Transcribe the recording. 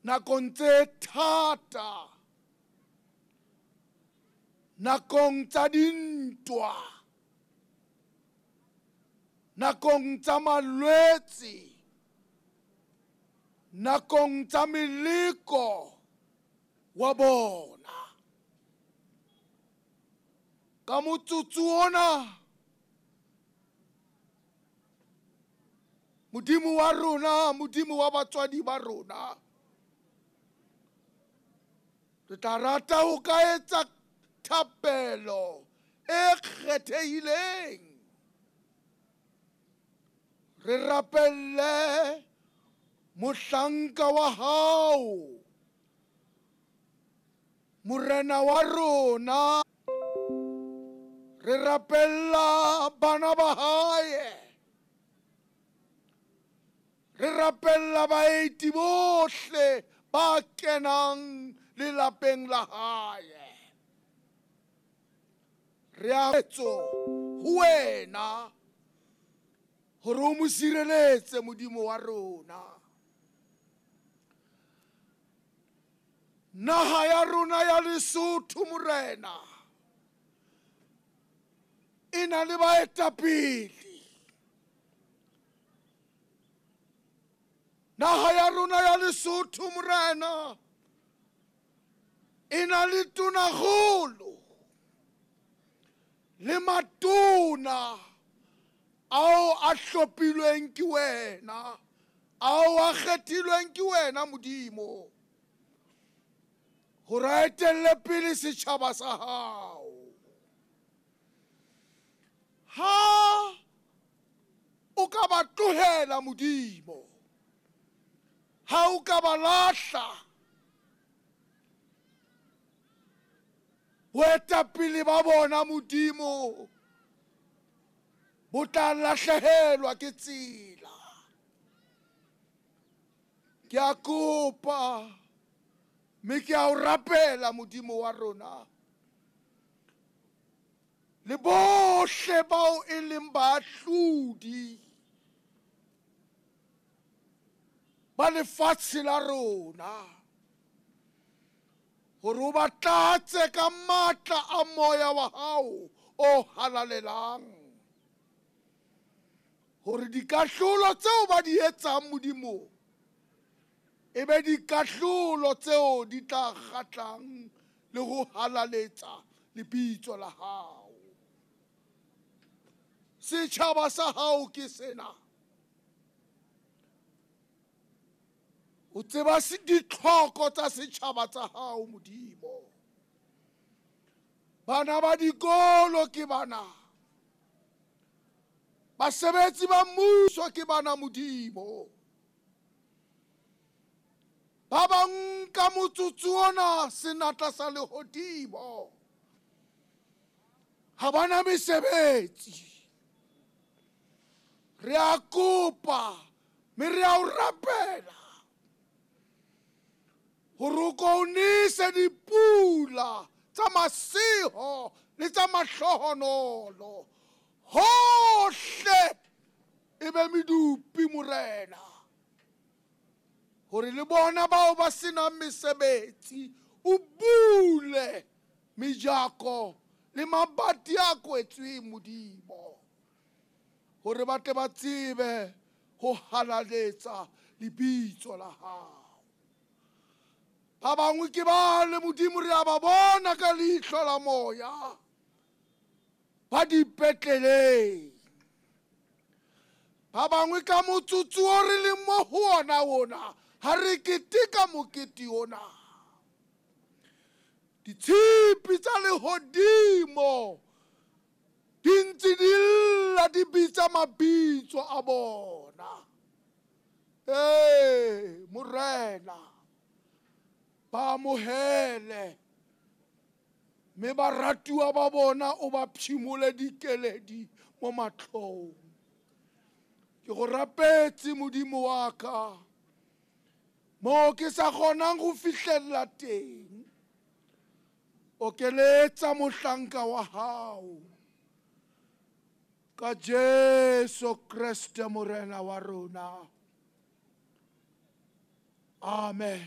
nakong tse thata, nakong tsa dintwa, nakong tsa malwetse, nakong tsa meleko wa bona. Ka motsotso ona, Modimo wa rona, Modimo wa batswadi ba rona, re tla rata ho ka etsa thapelo e kgethehileng. Re rapelle mohlanka wa hao, morena wa rona. Re rapella bana ba hae, re rapella baeti bohle ba kenang lelapeng la hae. Re a ho wena hore o mo sireletse Modimo wa rona. Naha ya rona ya Lesotho, Morena, e na le baetapele. Naha ya rona ya Lesotho, Morena, e na le tonakgolo le matona ao a hlopilweng ke wena, ao a kgethilweng ke wena Modimo, hore a etelle pele setjhaba sa hao. Ha o ka ba tlohela Modimo, ha o ka ba lahla, boetapele ba bona Modimo bo tla lahlehelwa ke tsela. Ke a kopa, mme ke a o rapela Modimo wa rona, le bohle bao e leng baahlodi ba lefatshe la rona, hore o ba tlatse ka matla a moya wa hao o halalelang, hore dikahlolo tseo ba di etsang Modimo e be dikahlolo tseo di tla kgatlang le ho halaletsa lebitso la hao. Setjhaba sa hao ke sena, o tseba ditlhoko tsa setjhaba tsa hao Modimo. Bana ba dikolo ke bana, basebetsi ba mmuso ke bana Modimo. Ba bang ka motsotso ona senatla sa lehodimo, ha bana mesebetsi. Re a kopa, mme re a o rapela hore o ko nise dipula tsa masiho le tsa mahlohonolo hohle, e be medupi Morena, hore le bona bao ba senang mesebetsi o bule mejako le mabati a kwetsweng Modimo, hore ba tle ba tsebe ho halaletsa lebitso la hao. Ba bangwe ke bale Modimo, re a ba bona ka leihlo la moya, ba dipetleleng. Ba bangwe ka motsotso o re leng mo ho ona ha re keteka mokete ona, ditshipi tsa lehodimo di ntse di lla di bitsa mabitso a bona. Morena, ba amohele, mme baratuwa ba bona o ba phimole dikeledi mo matlhong. Ke go rapetse Modimo wa ka, mo ke sa kgonang go fihlella teng, o keletsa mohlanka wa hao, ka Jesu Kriste Morena wa rona. Amen.